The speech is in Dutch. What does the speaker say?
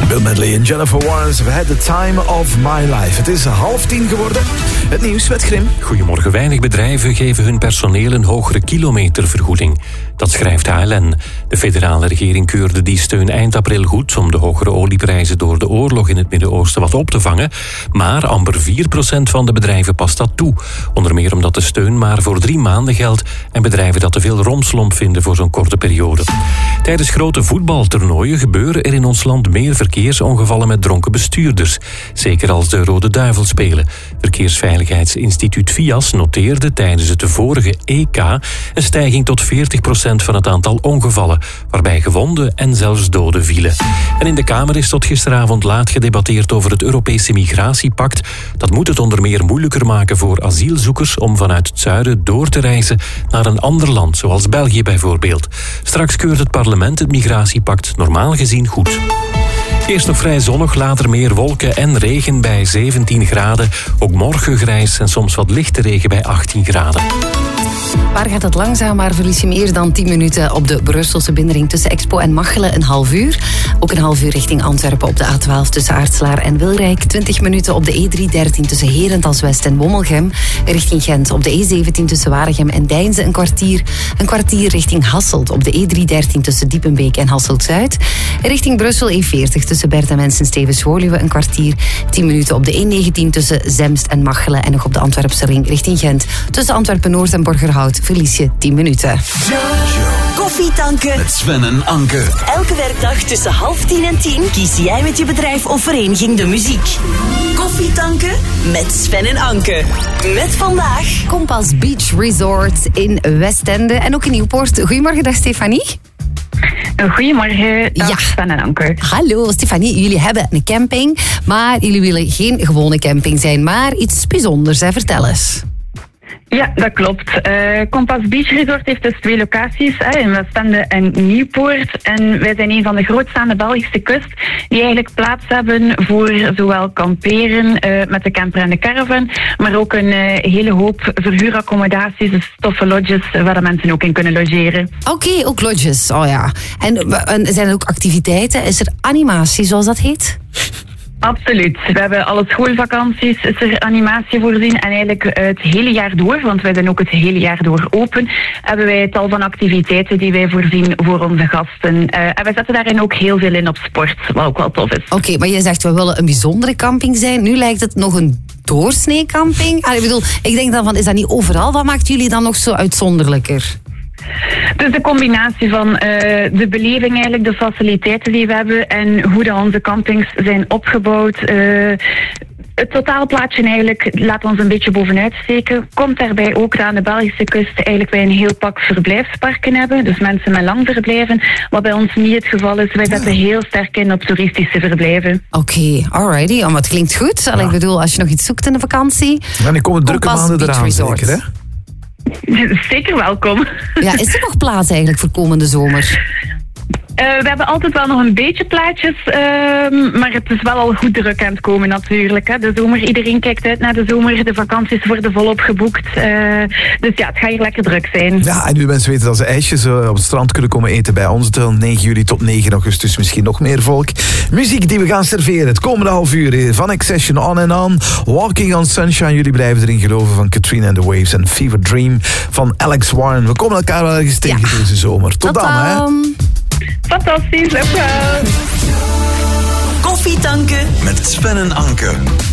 Bill Medley en Jennifer Warnes have had the time of my life. Het is 9:30 geworden. Het nieuws met Grim. Goedemorgen. Weinig bedrijven geven hun personeel een hogere kilometervergoeding. Dat schrijft HLN. De federale regering keurde die steun eind april goed om de hogere olieprijzen door de oorlog in het Midden-Oosten wat op te vangen. Maar amper 4% van de bedrijven past dat toe. Onder meer omdat de steun maar voor 3 maanden geldt en bedrijven dat te veel romslomp vinden voor zo'n korte periode. Tijdens grote voetbaltoernooien gebeuren er in ons land meer verkeersongevallen met dronken bestuurders. Zeker als de Rode Duivels spelen. Verkeersveiligheidsinstituut VIAS noteerde tijdens het vorige EK een stijging tot 40% van het aantal ongevallen, waarbij gewonden en zelfs doden vielen. En in de Kamer is tot gisteravond laat gedebatteerd over het Europese migratiepact. Dat moet het onder meer moeilijker maken voor asielzoekers om vanuit het zuiden door te reizen naar een ander land, zoals België bijvoorbeeld. Straks keurt het parlement het migratiepact normaal gezien goed. Eerst nog vrij zonnig, later meer wolken en regen bij 17 graden. Ook morgen grijs en soms wat lichte regen bij 18 graden. Waar gaat het langzaam, maar verlies je meer dan 10 minuten op de Brusselse binnenring tussen Expo en Machelen, een half uur. Ook een half uur richting Antwerpen op de A12 tussen Aartslaar en Wilrijk. 20 minuten op de E313 tussen Herentals West en Wommelgem. Richting Gent op de E17 tussen Waregem en Deinze een kwartier. Een kwartier richting Hasselt op de E313 tussen Diepenbeek en Hasselt-Zuid. Richting Brussel E40 tussen Bertemens en Stevens-Woluwe een kwartier. 10 minuten op de E19 tussen Zemst en Machelen. En nog op de Antwerpse ring richting Gent. Tussen Antwerpen-Noord en Borgerhout verlies je 10 minuten. Koffietanken met Sven en Anke. Elke werkdag tussen 9:30 en 10 kies jij met je bedrijf of vereniging de muziek. Koffietanken met Sven en Anke. Met vandaag Kompas Beach Resort in Westende en ook in Nieuwpoort. Goedemorgen, dag Stefanie. Goedemorgen, dag Sven en Anke. Hallo Stefanie, jullie hebben een camping, maar jullie willen geen gewone camping zijn, maar iets bijzonders, hè? Vertel eens. Ja, dat klopt. Kompas Beach Resort heeft dus 2 locaties, in Westende en Nieuwpoort. En wij zijn een van de grootste aan de Belgische kust die eigenlijk plaats hebben voor zowel kamperen met de camper en de caravan, maar ook een hele hoop verhuuraccommodaties, dus toffe lodges waar de mensen ook in kunnen logeren. Oké, ook lodges, oh ja. En zijn er ook activiteiten? Is er animatie, zoals dat heet? Absoluut. We hebben alle schoolvakanties, is er animatie voorzien en eigenlijk het hele jaar door, want wij zijn ook het hele jaar door open, hebben wij tal van activiteiten die wij voorzien voor onze gasten. En wij zetten daarin ook heel veel in op sport, wat ook wel tof is. Oké, maar je zegt we willen een bijzondere camping zijn. Nu lijkt het nog een doorsnee camping. Ik denk dan van, is dat niet overal? Wat maakt jullie dan nog zo uitzonderlijker? Dus de combinatie van de beleving eigenlijk, de faciliteiten die we hebben en hoe dan onze campings zijn opgebouwd. Het totaalplaatje eigenlijk laat ons een beetje bovenuit steken. Komt daarbij ook dat aan de Belgische kust eigenlijk wij een heel pak verblijfsparken hebben. Dus mensen met lang verblijven. Wat bij ons niet het geval is. Wij zetten heel sterk in op toeristische verblijven. Oké, alrighty. Maar het klinkt goed. Ja. Ik bedoel, als je nog iets zoekt in de vakantie. En dan komen drukke maanden eraan zeker, hè? Zeker welkom. Ja, is er nog plaats eigenlijk voor komende zomer? We hebben altijd wel nog een beetje plaatjes, maar het is wel al goed druk aan het komen natuurlijk. Hè. De zomer, iedereen kijkt uit naar de zomer, de vakanties worden volop geboekt. Dus ja, het gaat hier lekker druk zijn. Ja, en nu mensen weten dat ze ijsjes op het strand kunnen komen eten bij ons. Van 9 juli tot 9 augustus misschien nog meer volk. Muziek die we gaan serveren het komende half uur van Accession, On and On. Walking on Sunshine, jullie blijven erin geloven, van Katrina and the Waves. En Fever Dream van Alex Warren. We komen elkaar wel ergens tegen deze zomer. Tot dan, hè. Fantastisch, dankjewel. Koffietanken met Sven en Anke.